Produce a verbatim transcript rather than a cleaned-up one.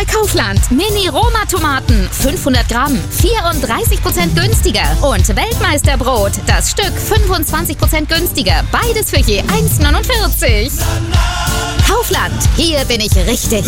Bei Kaufland. Mini-Roma-Tomaten. fünfhundert Gramm. vierunddreißig Prozent günstiger. Und Weltmeisterbrot. Das Stück fünfundzwanzig Prozent günstiger. Beides für je eins Komma neunundvierzig. Kaufland. Hier bin ich richtig.